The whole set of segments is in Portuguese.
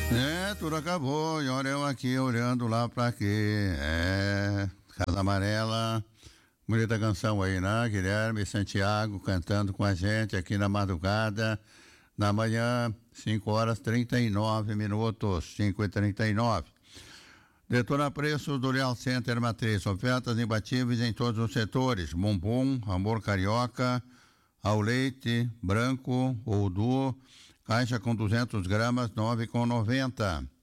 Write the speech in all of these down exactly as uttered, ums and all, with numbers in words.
É, tudo acabou. E olha eu aqui olhando lá pra quê? É, Casa Amarela. Bonita canção aí, né? Guilherme Santiago cantando com a gente aqui na madrugada, na manhã, cinco horas trinta e nove minutos, cinco e trinta e nove. Detona preços do Leal Center Matriz, ofertas imbatíveis em todos os setores, bombom, amor carioca, ao leite, branco ou duo, caixa com duzentos gramas, nove reais e noventa centavos.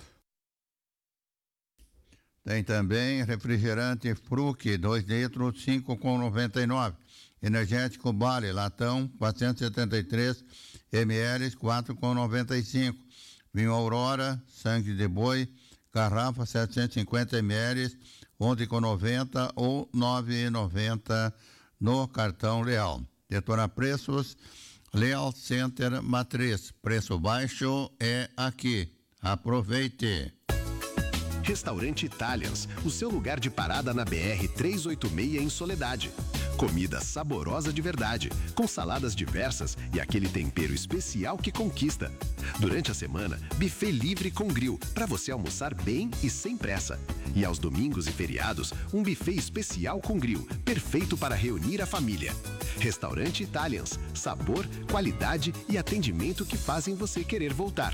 Tem também refrigerante Fruc, dois litros, cinco reais e noventa e nove centavos. Energético Bale, latão, quatrocentos e setenta e três mililitros, quatro reais e noventa e cinco centavos. Vinho Aurora, sangue de boi, garrafa setecentos e cinquenta mililitros, onze reais e noventa centavos ou nove reais e noventa centavos no cartão Leal. Detona preços, Leal Center Matriz. Preço baixo é aqui. Aproveite. Restaurante Italians, o seu lugar de parada na B R trezentos e oitenta e seis em Soledade. Comida saborosa de verdade, com saladas diversas e aquele tempero especial que conquista. Durante a semana, buffet livre com grill, para você almoçar bem e sem pressa. E aos domingos e feriados, um buffet especial com grill, perfeito para reunir a família. Restaurante Italians, sabor, qualidade e atendimento que fazem você querer voltar.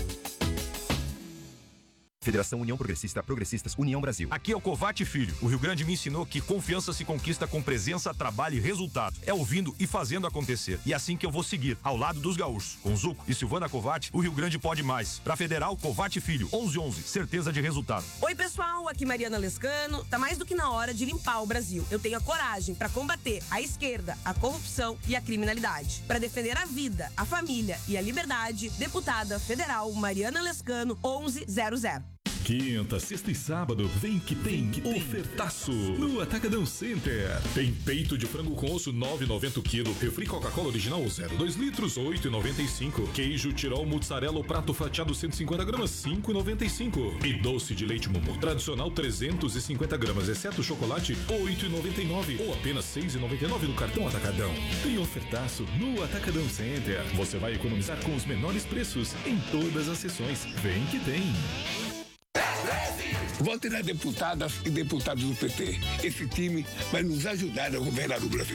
Federação União Progressista, Progressistas, União Brasil. Aqui é o Covate Filho. O Rio Grande me ensinou que confiança se conquista com presença, trabalho e resultado. É ouvindo e fazendo acontecer. E é assim que eu vou seguir, ao lado dos gaúchos. Com Zuco e Silvana Covate, o Rio Grande pode mais. Pra Federal, Covate Filho, onze onze, certeza de resultado. Oi, pessoal, aqui Mariana Lescano. Tá mais do que na hora de limpar o Brasil. Eu tenho a coragem pra combater a esquerda, a corrupção e a criminalidade. Pra defender a vida, a família e a liberdade, deputada federal Mariana Lescano, onze zero zero. Quinta, sexta e sábado, vem que tem, que tem ofertaço no Atacadão Center. Tem peito de frango com osso nove reais e noventa centavos quilo, refri Coca-Cola original zero vírgula dois litros, oito reais e noventa e cinco centavos. Queijo Tirol mussarela prato fatiado cento e cinquenta gramas, cinco reais e noventa e cinco centavos. E doce de leite Mumu tradicional trezentos e cinquenta gramas, exceto chocolate, oito reais e noventa e nove centavos ou apenas seis reais e noventa e nove centavos no cartão Atacadão. Tem ofertaço no Atacadão Center. Você vai economizar com os menores preços em todas as sessões. Vem que tem. Vote nas deputadas e deputados do P T. Esse time vai nos ajudar a governar o Brasil.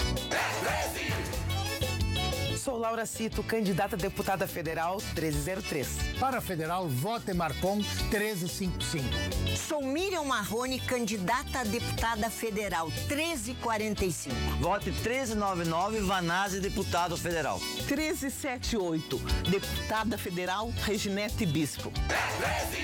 Sou Laura Cito, candidata a deputada federal treze zero três. Para a federal, vote Marcon treze cinquenta e cinco. Sou Miriam Marrone, candidata a deputada federal treze quarenta e cinco. Vote treze noventa e nove, Vanazzi, deputado federal. treze setenta e oito, deputada federal Reginete Bispo.